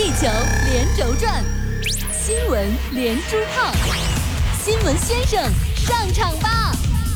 地球连轴转，新闻连珠炮，新闻先生上场吧！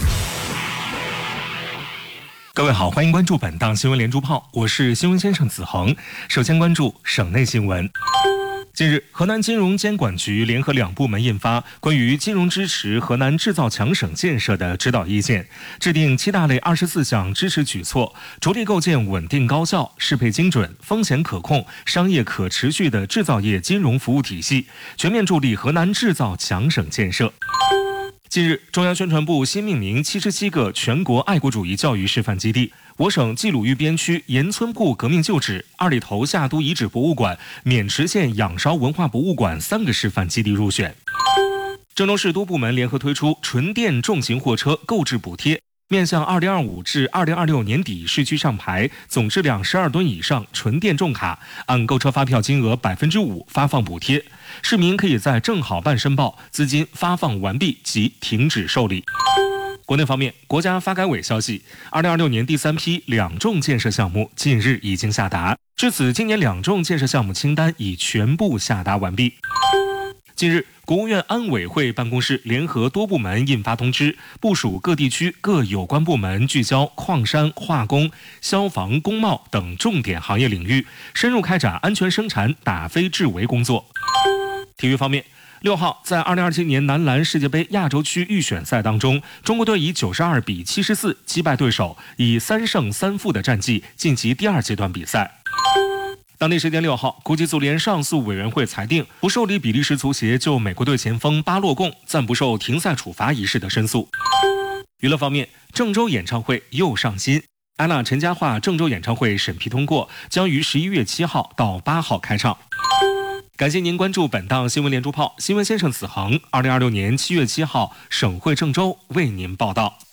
各位好，欢迎关注本档新闻连珠炮，我是新闻先生子恒。首先关注省内新闻。近日，河南金融监管局联合两部门印发关于金融支持河南制造强省建设的指导意见，制定7大类24项支持举措，着力构建稳定高效、适配精准、风险可控、商业可持续的制造业金融服务体系，全面助力河南制造强省建设。近日，中央宣传部新命名77个全国爱国主义教育示范基地。我省冀鲁豫边区盐村库革命旧址、二里头夏都遗址博物馆、渑池县仰韶文化博物馆3个示范基地入选。郑州市多部门联合推出纯电重型货车购置补贴，面向2025至2026年底市区上牌总质量12吨以上纯电重卡，按购车发票金额5%发放补贴，市民可以在正好办申报、资金发放完毕即停止受理。国内方面，国家发改委消息，2026年第3批两重建设项目近日已经下达，至此今年两重建设项目清单已全部下达完毕。近日，国务院安委会办公室联合多部门印发通知，部署各地区各有关部门聚焦矿山、化工、消防、工贸等重点行业领域，深入开展安全生产打非治围工作。体育方面，6号在2027年男篮世界杯亚洲区预选赛当中，中国队以92比74击败对手，以3胜3负的战绩晋级第2阶段比赛。当地时间6号，国际足联上诉委员会裁定不受理比利时足协就美国队前锋巴洛贡暂不受停赛处罚一事的申诉。娱乐方面，郑州演唱会又上新，安娜陈嘉桦郑州演唱会审批通过，将于11月7号到8号开唱。感谢您关注本档新闻连珠炮，新闻先生子恒，2026年7月7号，省会郑州为您报道。